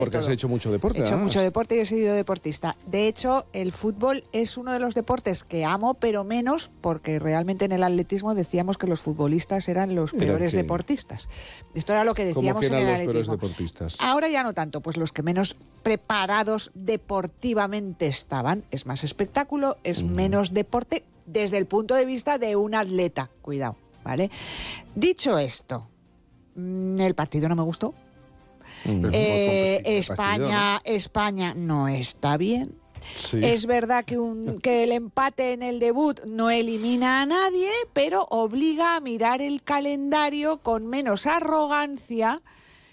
Porque has hecho mucho deporte. He hecho mucho deporte y he sido deportista. De hecho, el fútbol es uno de los deportes que amo, pero menos porque realmente en el atletismo decíamos que los futbolistas eran los peores deportistas. Esto era lo que decíamos en el atletismo. ¿Cómo que eran los peores deportistas? Ahora ya no tanto, pues los que menos preparados deportivamente estaban. Es más espectáculo, es menos deporte desde el punto de vista de un atleta. Cuidado, ¿vale? Dicho esto, el partido no me gustó. España no está bien. Sí. Es verdad que el empate en el debut no elimina a nadie, pero obliga a mirar el calendario con menos arrogancia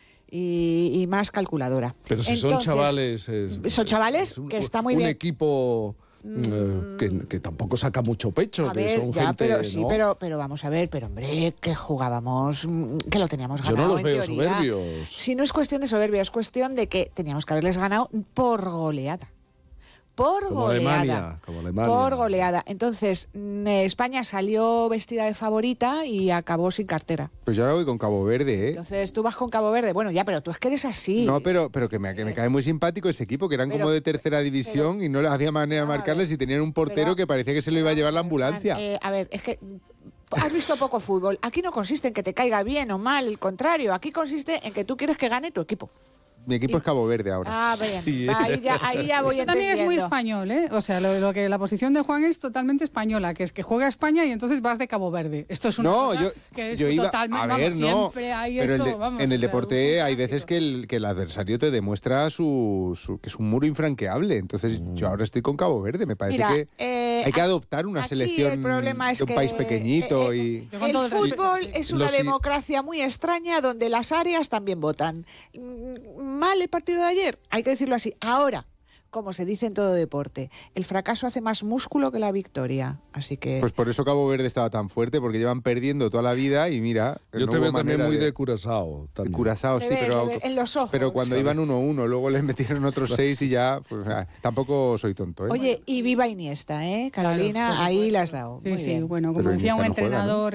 y más calculadora. Pero si son chavales... son chavales que está muy bien. Un equipo... que tampoco saca mucho pecho, que son gente... Pero, sí, pero vamos a ver, pero hombre, que jugábamos, que lo teníamos ganado. Yo no los veo teoría. soberbios. Si no es cuestión de soberbia, es cuestión de que teníamos que haberles ganado por goleada. Como Alemania. Por goleada. Entonces, España salió vestida de favorita y acabó sin cartera. Pues yo ahora voy con Cabo Verde, ¿eh? Entonces, tú vas con Cabo Verde. Bueno, ya, pero tú es que eres así. No, pero que me cae muy simpático ese equipo, que eran como de tercera división y no había manera de marcarles y tenían un portero que parecía que se lo iba a llevar la ambulancia. A ver, es que... Has visto poco fútbol. Aquí no consiste en que te caiga bien o mal, el contrario. Aquí consiste en que tú quieres que gane tu equipo. Mi equipo es Cabo Verde ahora. Ah, bien. Sí. Ahí ya voy entendiendo. También es muy español, ¿eh? O sea, lo que la posición de Juan es totalmente española, que es que juega España y entonces vas de Cabo Verde. Esto es una cosa que es totalmente... A ver, siempre hay pero esto, en el deporte hay veces que el adversario te demuestra que es un muro infranqueable. Entonces yo ahora estoy con Cabo Verde. Me parece que hay que adoptar una selección de un país pequeñito. El fútbol es una democracia muy extraña donde las áreas también votan. Mal el partido de ayer, hay que decirlo así. Ahora, como se dice en todo deporte, el fracaso hace más músculo que la victoria, así que... Pues por eso Cabo Verde estaba tan fuerte, porque llevan perdiendo toda la vida y mira... Yo te veo también muy de Curazao. De Curazao, sí, en los ojos. Pero cuando iban 1-1, luego les metieron otros 6 y ya... Pues, tampoco soy tonto, ¿eh? Oye, y viva Iniesta, ¿eh? Carolina, claro, ahí la has dado. Sí, sí, bueno, como decía un entrenador,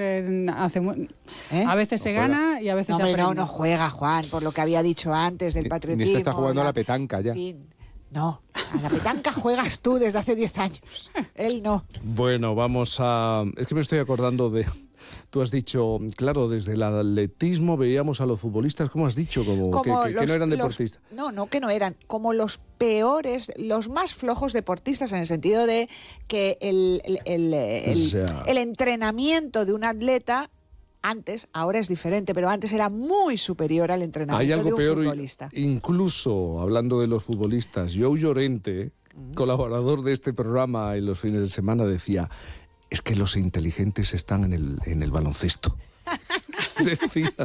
a veces se gana y a veces se aprende. No juega, Juan, por lo que había dicho antes del patriotismo. Iniesta está jugando a la petanca ya. En fin. No, a la petanca juegas tú desde hace 10 años. Él no. Bueno, vamos a... Es que me estoy acordando de... Tú has dicho, claro, desde el atletismo veíamos a los futbolistas, ¿cómo has dicho? Como que no eran deportistas. No, que no eran. Como los peores, los más flojos deportistas, en el sentido de que el entrenamiento de un atleta... Antes, ahora es diferente, pero antes era muy superior al entrenamiento de un futbolista. Incluso, hablando de los futbolistas, Joe Llorente, colaborador de este programa en los fines de semana, decía, es que los inteligentes están en el baloncesto. Decía.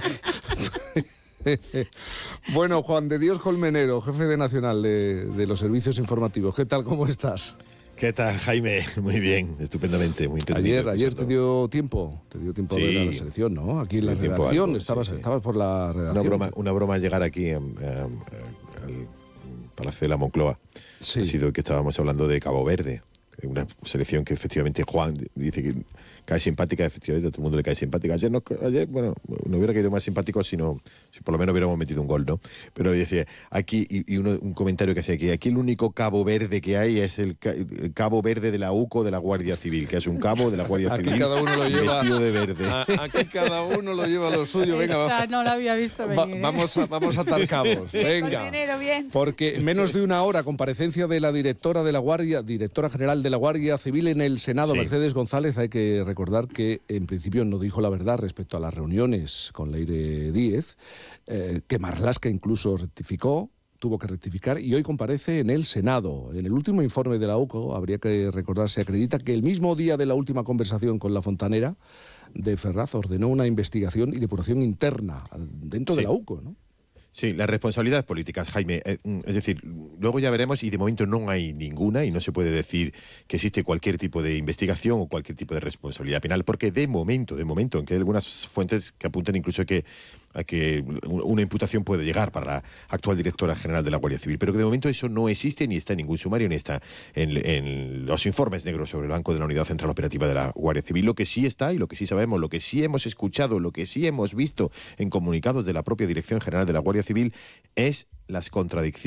Bueno, Juan de Dios Colmenero, jefe de Nacional de los Servicios Informativos, ¿qué tal, cómo estás? ¿Qué tal, Jaime? Muy bien, estupendamente, muy entretenido. Ayer te dio tiempo a ver a la selección, ¿no? Aquí en la redacción, estabas por la redacción. Una broma llegar aquí al Palacio de la Moncloa. Sí. Ha sido que estábamos hablando de Cabo Verde, una selección que efectivamente Juan dice que cae simpática, efectivamente a todo el mundo le cae simpática. Ayer, bueno, no hubiera caído más simpático si por lo menos hubiéramos metido un gol, ¿no? Pero decía, aquí, un comentario que hacía aquí el único Cabo Verde que hay es el Cabo Verde de la UCO de la Guardia Civil, que es un cabo de la Guardia Civil. Aquí cada uno lo lleva vestido de verde. Aquí cada uno lo lleva lo suyo. Venga, no la había visto venir. Vamos a atar cabos. Venga. Bien. Porque en menos de una hora, comparecencia de la directora general de la Guardia Civil en el Senado, sí. Mercedes González, hay que recordar que en principio no dijo la verdad respecto a las reuniones con Leire Díez, que Marlaska incluso tuvo que rectificar y hoy comparece en el Senado. En el último informe de la UCO, habría que recordar, se acredita que el mismo día de la última conversación con la fontanera de Ferraz ordenó una investigación y depuración interna dentro de la UCO, ¿no? Sí, las responsabilidades políticas, Jaime. Es decir, luego ya veremos y de momento no hay ninguna y no se puede decir que existe cualquier tipo de investigación o cualquier tipo de responsabilidad penal, porque de momento, en que hay algunas fuentes que apuntan incluso a que una imputación puede llegar para la actual directora general de la Guardia Civil, pero que de momento eso no existe ni está en ningún sumario ni está en los informes negros sobre el banco de la Unidad Central Operativa de la Guardia Civil. Lo que sí está y lo que sí sabemos, lo que sí hemos escuchado, lo que sí hemos visto en comunicados de la propia Dirección General de la Guardia Civil Civil es las contradicciones